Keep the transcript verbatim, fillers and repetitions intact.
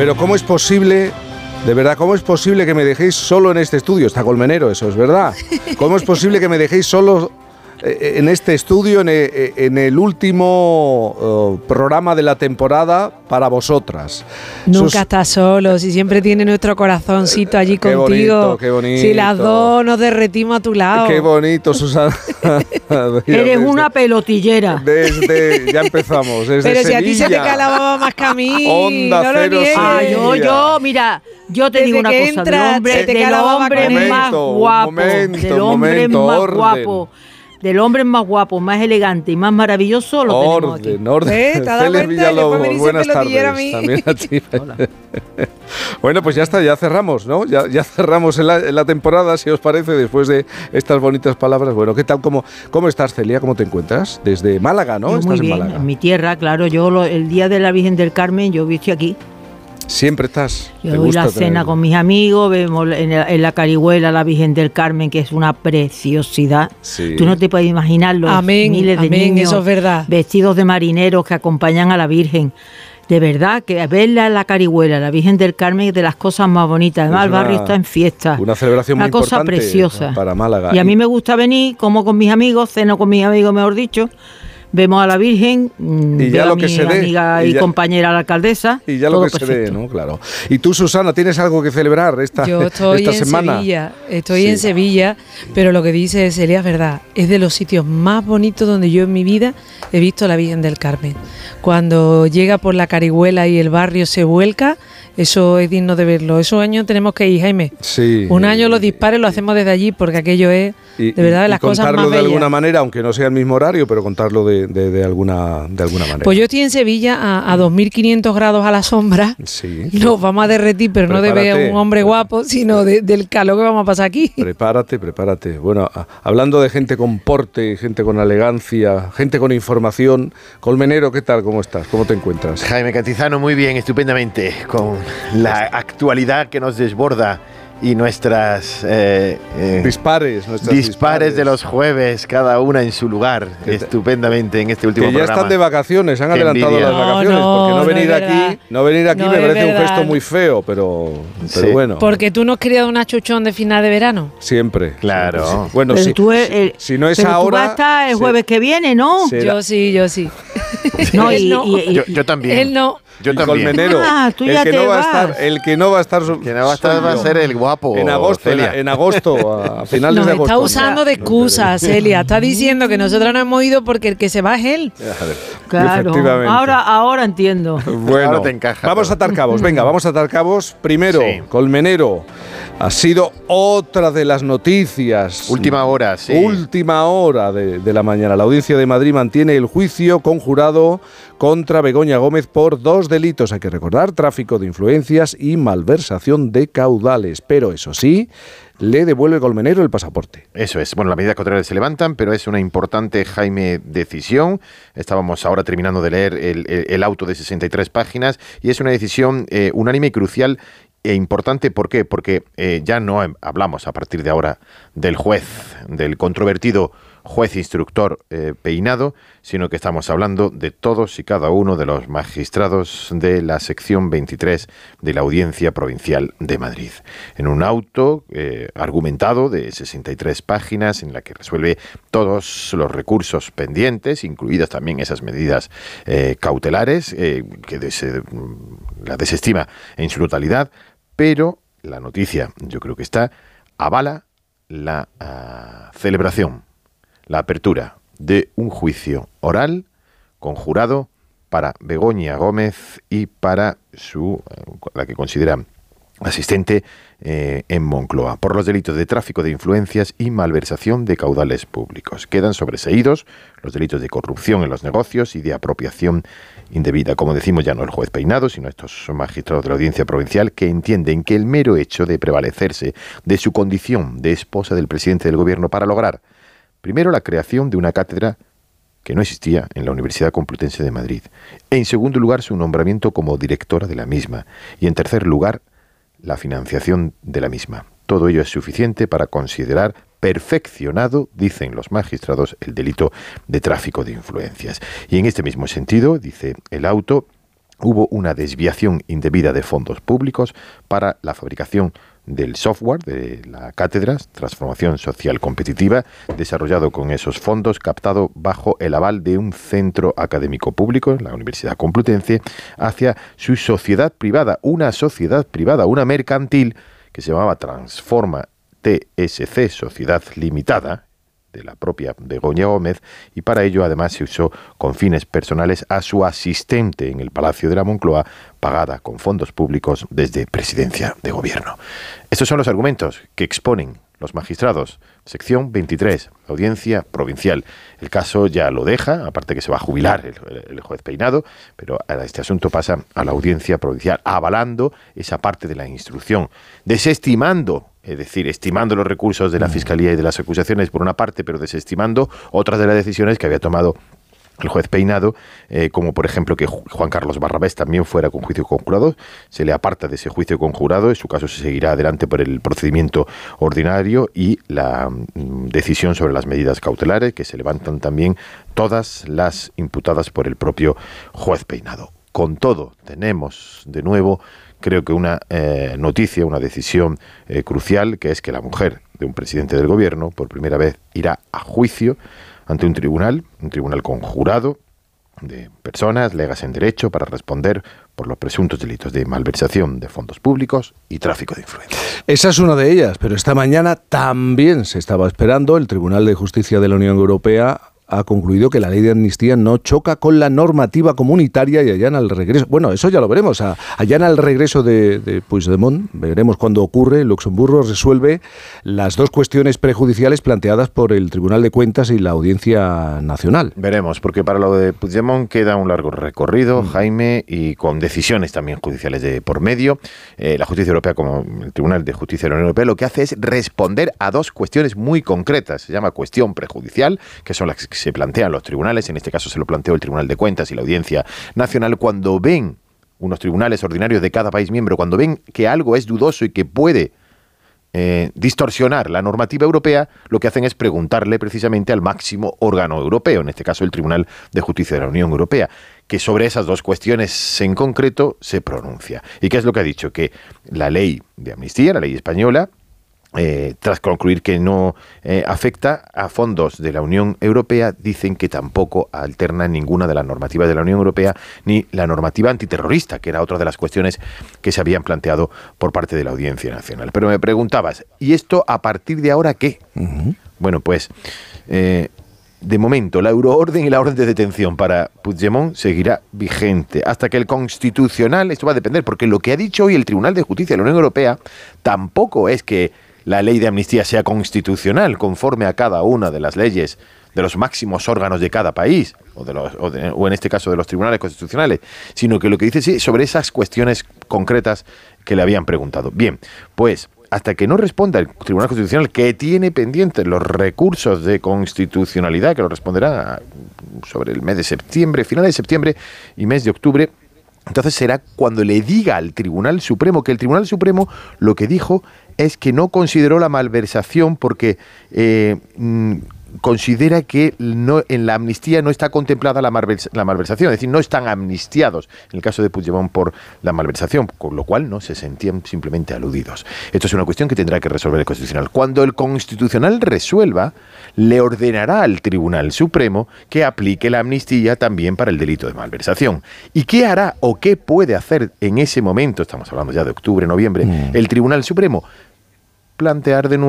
Pero ¿cómo es posible, de verdad, cómo es posible que me dejéis solo en este estudio? Está Colmenero, eso es verdad. ¿Cómo es posible que me dejéis solo en este estudio, en el, en el último uh, programa de la temporada para vosotras? Nunca Sus... estás solo, si siempre tiene nuestro corazoncito allí qué contigo. Bonito, qué bonito. Si las dos nos derretimos a tu lado. Qué bonito, Susana. Eres desde, una pelotillera. Desde, ya empezamos, desde Pero Sevilla. si a ti se te calaba más que a mí. Onda no Cero ah, yo, yo, mira, yo te desde digo una cosa, entras, del hombre, del hombre momento, más guapo, momento, del hombre momento, más orden. guapo. Del hombre más guapo, más elegante y más maravilloso lo orden, tenemos aquí. Orden, ¿Eh? ¿Te has dado Celes cuenta? Villalobos, Después me dice buenas pelotillera tardes. a mí. También a ti. Bueno, pues ya está, ya cerramos, ¿no? Ya, ya cerramos en la, en la temporada, si os parece, después de estas bonitas palabras. Bueno, ¿qué tal? ¿Cómo, cómo estás, Celia? ¿Cómo te encuentras? Desde Málaga, ¿no? Yo Estás muy bien, en Málaga. En mi tierra, claro. Yo lo, el día de la Virgen del Carmen, yo estoy aquí. Siempre estás. Yo doy la cena tener... con mis amigos, vemos en, el, en la Carihuela la Virgen del Carmen, que es una preciosidad. Sí. Tú no te puedes imaginar los amén, miles de amén, niños eso es verdad. vestidos de marineros que acompañan a la Virgen. De verdad, que verla en la Carihuela, la Virgen del Carmen, es de las cosas más bonitas. Además, el barrio está en fiesta. Una celebración una muy cosa importante preciosa para Málaga. Y a mí me gusta venir, como con mis amigos, ceno con mis amigos, mejor dicho. Vemos a la Virgen, y ya veo lo a que mi se dé, amiga y, y ya, compañera la alcaldesa. Y ya lo todo que perfecto. se dé, ¿no? Claro. Y tú, Susana, ¿tienes algo que celebrar esta, Yo estoy esta en semana? Sevilla, estoy sí. en Sevilla, pero lo que dice Celia es verdad. Es de los sitios más bonitos donde yo en mi vida he visto a la Virgen del Carmen. Cuando llega por la Carihuela y el barrio se vuelca, eso es digno de verlo. Esos años tenemos que ir, Jaime. Sí. Un año los dispares lo hacemos desde allí, porque aquello es y, de verdad de las cosas más bellas. Contarlo de alguna manera, aunque no sea el mismo horario, pero contarlo de, de, de, alguna, de alguna manera. Pues yo estoy en Sevilla a, a dos mil quinientos grados a la sombra. Sí. Nos vamos a derretir, pero prepárate, no de ver a un hombre guapo, sino de, del calor que vamos a pasar aquí. Prepárate, prepárate. Bueno, a, hablando de gente con porte, gente con elegancia, gente con información. Colmenero, ¿qué tal? ¿Cómo estás? ¿Cómo te encuentras? Jaime Cantizano, muy bien, estupendamente, con la actualidad que nos desborda y nuestras eh, eh, dispares, nuestras dispares, dispares de los jueves, cada una en su lugar, te, estupendamente en este último que ya programa. están de vacaciones, han Qué adelantado envidia. las vacaciones, no, porque no, no venir es aquí, no venir aquí no me parece verdad. un gesto muy feo, pero, pero Sí. bueno. Porque tú nos querías una chuchón de final de verano. Siempre. Claro. Siempre, sí. Bueno, pero sí, tú, el, si no es pero ahora. Tú vas a estar el jueves sí. que viene, ¿no? Será. Yo sí, yo sí. No, Él y, no. y, y, Yo, yo también. Él no. Yo y también. Colmenero, Ah, tú el ya que te no va vas. a estar, el que no va a estar, Que no va a estar va a ser el guapo. en agosto, en, Celia. en agosto, a finales Nos de agosto. está usando de excusa, Celia. Está diciendo que nosotros no hemos ido porque el que se va es él. Claro. Efectivamente. Ahora, ahora entiendo. Bueno, Ahora te encaja, vamos pero. a atar cabos. Venga, vamos a atar cabos. Primero, Sí. Colmenero, ha sido otra de las noticias. Última hora, sí. Última hora de, de la mañana. La Audiencia de Madrid mantiene el juicio conjurado contra Begoña Gómez por dos delitos, hay que recordar, tráfico de influencias y malversación de caudales. Pero eso sí, le devuelve Colmenero el pasaporte. Eso es. Bueno, las medidas cautelares se levantan, pero es una importante, Jaime, decisión. Estábamos ahora terminando de leer el, el, el auto de sesenta y tres páginas y es una decisión eh, unánime y crucial e importante. ¿Por qué? Porque eh, ya no hablamos a partir de ahora del juez, del controvertido juez instructor eh, Peinado, sino que estamos hablando de todos y cada uno de los magistrados de la sección veintitrés de la Audiencia Provincial de Madrid. En un auto eh, argumentado de sesenta y tres páginas en la que resuelve todos los recursos pendientes, incluidas también esas medidas eh, cautelares eh, que des, eh, la desestima en su totalidad, pero la noticia, yo creo que está, avala la uh, celebración, la apertura de un juicio oral conjurado para Begoña Gómez y para su, la que considera asistente eh, en Moncloa, por los delitos de tráfico de influencias y malversación de caudales públicos. Quedan sobreseídos los delitos de corrupción en los negocios y de apropiación indebida. Como decimos, ya no el juez Peinado, sino estos magistrados de la Audiencia Provincial que entienden que el mero hecho de prevalecerse de su condición de esposa del presidente del gobierno para lograr, primero, la creación de una cátedra que no existía en la Universidad Complutense de Madrid. En segundo lugar, su nombramiento como directora de la misma. Y en tercer lugar, la financiación de la misma. Todo ello es suficiente para considerar perfeccionado, dicen los magistrados, el delito de tráfico de influencias. Y en este mismo sentido, dice el auto, hubo una desviación indebida de fondos públicos para la fabricación del software de la cátedra Transformación Social Competitiva, desarrollado con esos fondos, captado bajo el aval de un centro académico público, la Universidad Complutense, hacia su sociedad privada, una sociedad privada, una mercantil, que se llamaba Transforma T S C, Sociedad Limitada, de la propia Begoña Gómez, y para ello además se usó con fines personales a su asistente en el Palacio de la Moncloa, pagada con fondos públicos desde Presidencia de Gobierno. Estos son los argumentos que exponen los magistrados. Sección veintitrés, Audiencia Provincial. El caso ya lo deja, aparte que se va a jubilar el, el juez Peinado, pero este asunto pasa a la Audiencia Provincial, avalando esa parte de la instrucción, desestimando, es decir, estimando los recursos de la Fiscalía y de las acusaciones por una parte, pero desestimando otras de las decisiones que había tomado el juez Peinado, eh, como por ejemplo que Juan Carlos Barrabés también fuera con juicio conjurado. Se le aparta de ese juicio conjurado, en su caso se seguirá adelante por el procedimiento ordinario, y la mm, decisión sobre las medidas cautelares, que se levantan también todas las imputadas por el propio juez Peinado. Con todo, tenemos de nuevo, creo que una eh, noticia, una decisión eh, crucial, que es que la mujer de un presidente del gobierno por primera vez irá a juicio ante un tribunal, un tribunal conjurado de personas legas en derecho para responder por los presuntos delitos de malversación de fondos públicos y tráfico de influencias. Esa es una de ellas, pero esta mañana también se estaba esperando. El Tribunal de Justicia de la Unión Europea ha concluido que la ley de amnistía no choca con la normativa comunitaria y allana el regreso. Bueno, eso ya lo veremos. Allana el regreso de, de Puigdemont. Veremos cuándo ocurre. Luxemburgo resuelve las dos cuestiones prejudiciales planteadas por el Tribunal de Cuentas y la Audiencia Nacional. Veremos, porque para lo de Puigdemont queda un largo recorrido, mm. Jaime, y con decisiones también judiciales de por medio. Eh, la Justicia Europea, como el Tribunal de Justicia de la Unión Europea, lo que hace es responder a dos cuestiones muy concretas. Se llama cuestión prejudicial, que son las que se plantean los tribunales, en este caso se lo planteó el Tribunal de Cuentas y la Audiencia Nacional, cuando ven unos tribunales ordinarios de cada país miembro, cuando ven que algo es dudoso y que puede eh, distorsionar la normativa europea, lo que hacen es preguntarle precisamente al máximo órgano europeo, en este caso el Tribunal de Justicia de la Unión Europea, que sobre esas dos cuestiones en concreto se pronuncia. ¿Y qué es lo que ha dicho? Que la ley de amnistía, la ley española, Eh, tras concluir que no eh, afecta a fondos de la Unión Europea, dicen que tampoco alterna ninguna de las normativas de la Unión Europea ni la normativa antiterrorista, que era otra de las cuestiones que se habían planteado por parte de la Audiencia Nacional. Pero me preguntabas, ¿y esto a partir de ahora qué? Uh-huh. Bueno, pues eh, de momento la euroorden y la orden de detención para Puigdemont seguirá vigente hasta que el Constitucional, esto va a depender, porque lo que ha dicho hoy el Tribunal de Justicia de la Unión Europea tampoco es que la ley de amnistía sea constitucional, conforme a cada una de las leyes de los máximos órganos de cada país, o, de los, o, de, o en este caso de los tribunales constitucionales, sino que lo que dice sí sobre esas cuestiones concretas que le habían preguntado. Bien, pues hasta que no responda el Tribunal Constitucional, que tiene pendientes los recursos de constitucionalidad, que lo responderá sobre el mes de septiembre, finales de septiembre y mes de octubre, entonces será cuando le diga al Tribunal Supremo, que el Tribunal Supremo lo que dijo es que no consideró la malversación porque eh, mm, considera que no, en la amnistía no está contemplada la, malvers- la malversación, es decir, no están amnistiados en el caso de Puigdemont por la malversación, con lo cual no se sentían simplemente aludidos. Esto es una cuestión que tendrá que resolver el Constitucional. Cuando el Constitucional resuelva, le ordenará al Tribunal Supremo que aplique la amnistía también para el delito de malversación. ¿Y qué hará o qué puede hacer en ese momento, estamos hablando ya de octubre, noviembre, mm. el Tribunal Supremo? Plantear de nuevo